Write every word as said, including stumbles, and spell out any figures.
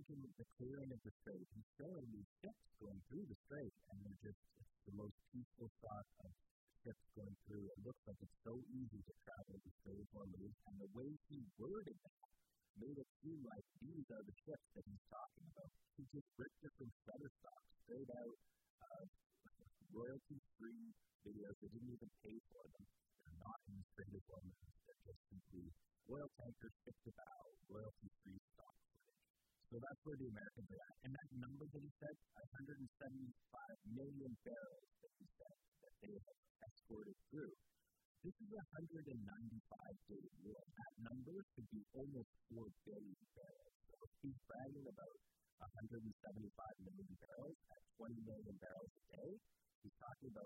making the clearing of the strait. He's showing these ships going through the strait, and they're just it's the most peaceful shot of ships going through. It looks like it's so easy to travel the Strait of Hormuz, and the way he worded that made it seem like these are the ships that he's talking about. He just ripped different Shutterstock straight out of royalty-free videos. They didn't even pay for them. They're not in the Strait of Hormuz. They're just simply oil tankers shipped about royalty-free stock footage. So that's where the Americans are at. And that number that he said, one hundred seventy-five million barrels that he said that they have escorted through, this is a one hundred ninety-five day war. That number should be almost four billion barrels. So if he's bragging about one hundred seventy-five million barrels at twenty million barrels a day, he's talking about